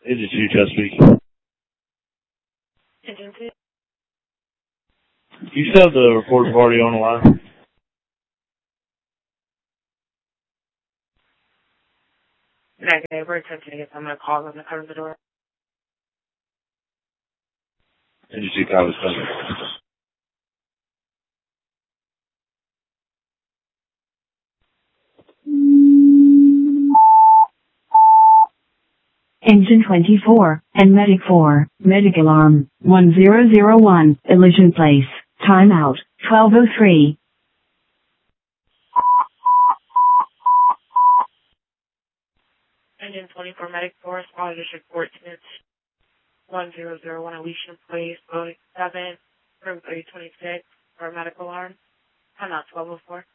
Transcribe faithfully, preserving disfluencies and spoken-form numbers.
Engine two, Chesapeake. Engine two. You still have the report party on the line? Negative. We're attempting to get someone to call them to cover the door. Engine two, copies. Engine twenty-four, and Medic four, Medic alarm, one zero zero one, Elysian Place, timeout, twelve oh three. Engine twenty-four, Medic four, Squad District fourteen, one zero zero one, Elysian Place, Boeing seven, room three twenty-six, for a medical alarm. Timeout twelve oh four.